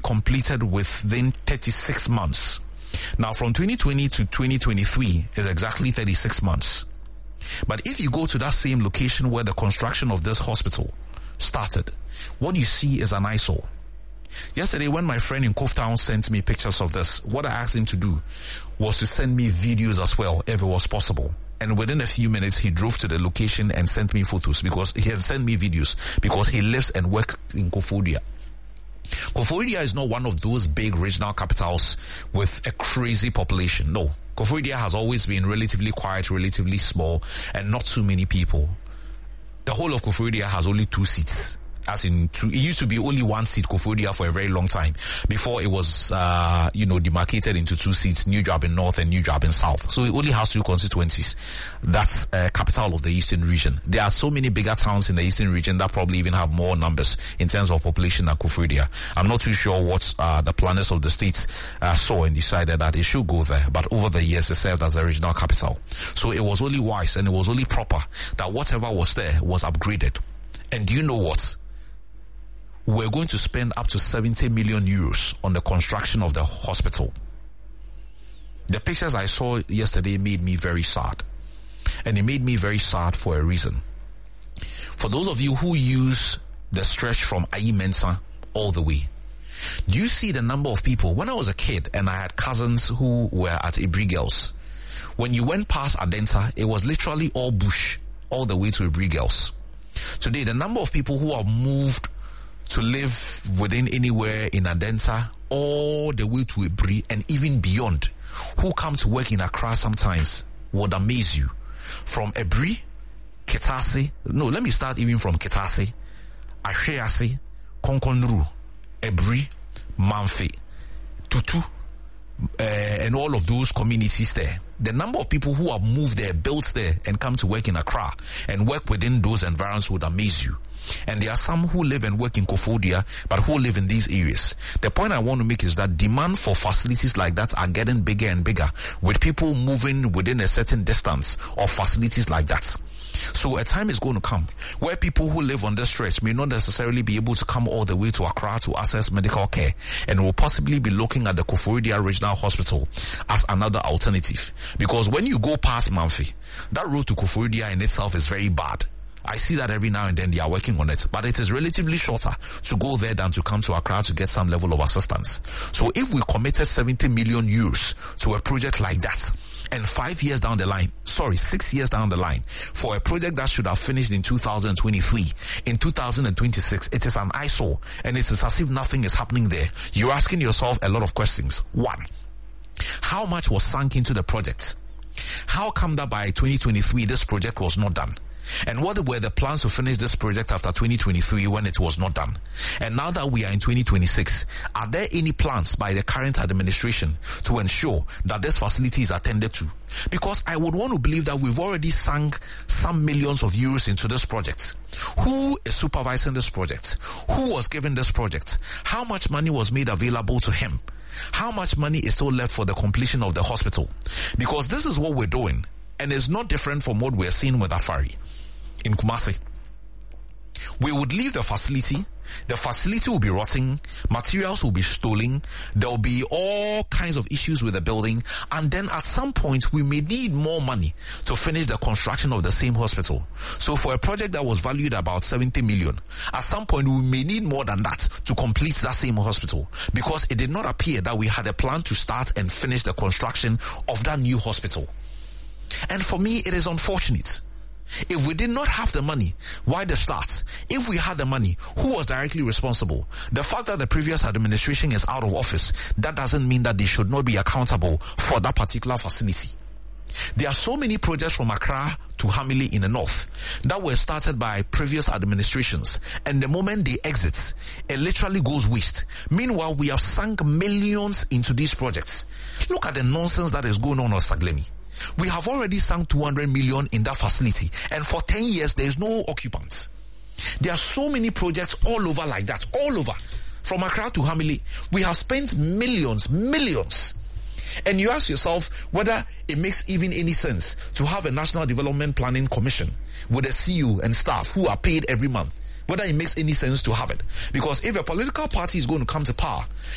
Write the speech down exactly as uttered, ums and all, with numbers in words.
completed within thirty-six months. Now, from twenty twenty to twenty twenty-three is exactly thirty-six months. But if you go to that same location where the construction of this hospital started, what you see is an eyesore. Yesterday, when my friend in Cove Town sent me pictures of this, what I asked him to do was to send me videos as well, if it was possible. And within a few minutes, he drove to the location and sent me photos, because he has sent me videos, because he lives and works in Koforidua. Koforidua is not one of those big regional capitals with a crazy population. No. Koforidua has always been relatively quiet, relatively small, and not too many people. The whole of Koforidua has only two seats. As in two, it used to be only one seat, Koforidua, for a very long time, before it was, uh, you know, demarcated into two seats, New Job in North and New Job in South. So it only has two constituencies. That's uh, capital of the Eastern region. There are so many bigger towns in the Eastern region that probably even have more numbers in terms of population than Koforidua. I'm not too sure what uh, the planners of the state uh, saw and decided that it should go there. But over the years, it served as the regional capital. So it was only wise and it was only proper that whatever was there was upgraded. And do you know what? We're going to spend up to seventy million euros on the construction of the hospital. The pictures I saw yesterday made me very sad. And it made me very sad for a reason. For those of you who use the stretch from Ayi Mensah all the way, do you see the number of people? When I was a kid and I had cousins who were at Ibri Girls, when you went past Adenta, it was literally all bush all the way to Ibri Girls. Today, the number of people who have moved to live within anywhere in Adenta, all the way to Ibri and even beyond, who come to work in Accra sometimes, would amaze you. From Ibri, Ketase, no, let me start even from Ketase, Ahwease, Konkonru, Ibri, Mamfe, Tutu, uh, and all of those communities there. The number of people who have moved there, built there, and come to work in Accra and work within those environments would amaze you. And there are some who live and work in Koforidua, but who live in these areas. The point I want to make is that demand for facilities like that are getting bigger and bigger, with people moving within a certain distance of facilities like that. So a time is going to come where people who live on this stretch may not necessarily be able to come all the way to Accra to access medical care, and will possibly be looking at the Koforidua Regional Hospital as another alternative. Because when you go past Mamfe, that road to Koforidua in itself is very bad. I see that every now and then they are working on it, but it is relatively shorter to go there than to come to Accra to get some level of assistance. So if we committed seventy million euros to a project like that, and five years down the line, sorry, six years down the line, for a project that should have finished in two thousand twenty-three, in two thousand twenty-six, it is an eyesore, and it is as if nothing is happening there. You're asking yourself a lot of questions. One, how much was sunk into the project? How come that by twenty twenty-three this project was not done? And what were the plans to finish this project after twenty twenty-three when it was not done? And now that we are in twenty twenty-six, are there any plans by the current administration to ensure that this facility is attended to? Because I would want to believe that we've already sunk some millions of euros into this project. Who is supervising this project? Who was given this project? How much money was made available to him? How much money is still left for the completion of the hospital? Because this is what we're doing, and it's not different from what we're seeing with Afari in Kumasi. We would leave the facility, the facility will be rotting, materials will be stolen, there will be all kinds of issues with the building, and then at some point we may need more money to finish the construction of the same hospital. So for a project that was valued about seventy million, at some point we may need more than that to complete that same hospital, because it did not appear that we had a plan to start and finish the construction of that new hospital. And for me, it is unfortunate. If we did not have the money, why the start? If we had the money, who was directly responsible? The fact that the previous administration is out of office, that doesn't mean that they should not be accountable for that particular facility. There are so many projects from Accra to Hamile in the north that were started by previous administrations, and the moment they exit, it literally goes waste. Meanwhile, we have sunk millions into these projects. Look at the nonsense that is going on at Saglemi. We have already sunk two hundred million in that facility, and for ten years there is no occupants. There are so many projects all over like that, all over. From Accra to Hamile, we have spent millions, millions. And you ask yourself whether it makes even any sense to have a National Development Planning Commission with a C E O and staff who are paid every month. Whether it makes any sense to have it. Because if a political party is going to come to power